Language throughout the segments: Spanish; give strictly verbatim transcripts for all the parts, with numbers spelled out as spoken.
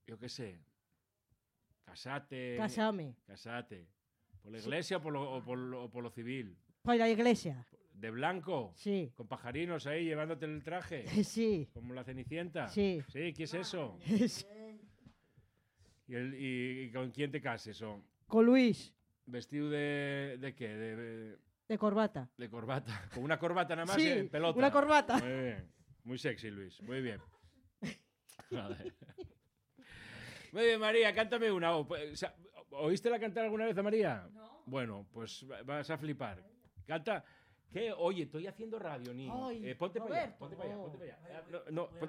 yo qué sé. Casate. Casame. Casate. ¿Por la iglesia sí. o, por lo, o, por lo, o por lo civil? Por la iglesia. ¿De blanco? Sí. ¿Con pajarinos ahí llevándote el traje? Sí. ¿Como la Cenicienta? Sí. Sí, ¿qué es eso? Sí. ¿Y, el, y, ¿Y con quién te cases? ¿O? Con Luis. ¿Vestido de, de qué? De, de, de corbata. De corbata. ¿Con una corbata nada más sí, en pelota? Una corbata. Muy bien. Muy sexy, Luis. Muy bien. Joder. Muy bien, María, cántame una. ¿Oíste-la cantar alguna vez a María? No. Bueno, pues vas a flipar. Canta. ¿Qué? Oye, estoy haciendo radio, niño. Ay, eh, ponte para allá, Roberto. ponte para allá, ponte para allá. No, no, pon...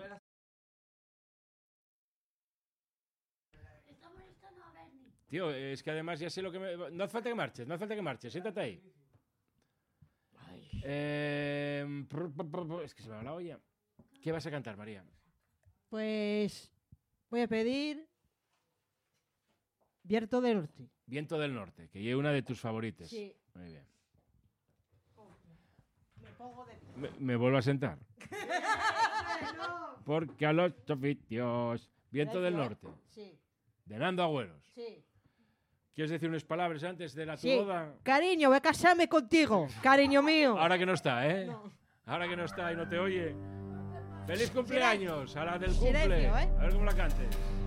Tío, es que además ya sé lo que me... No hace falta que marches, no hace falta que marches. Siéntate ahí. Eh... Es que se me ha hablado ya. ¿Qué vas a cantar, María? Pues voy a pedir Viento del Norte. Viento del Norte, que es una de tus favoritas. Sí. Muy bien. Me pongo de pie. Me, me vuelvo a sentar. Porque a los oficios. Viento del Norte. Sí. De Nando Agüeros. Sí. ¿Quieres decir unas palabras antes de la tu sí. boda? Cariño, voy a casarme contigo. Cariño mío. Ahora que no está, ¿eh? No. Ahora que no está y no te oye. ¡Feliz cumpleaños! A la del cumple. Silencio, ¿eh? A ver cómo la cantes.